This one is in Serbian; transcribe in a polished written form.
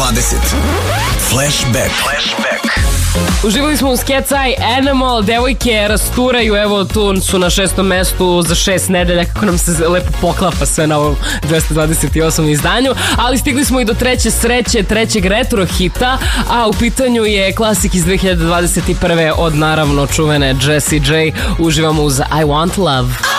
Flashback. Uživali smo u Skecaj, Animal, devojke rasturaju, evo tu su na 6. mestu za 6 nedelja, kako nam se lepo poklapa sve na ovom 228. izdanju, ali stigli smo i do treće sreće, trećeg retro hita, a u pitanju je klasik iz 2021. od naravno čuvene Jessie J. Uživamo uz I Want Love.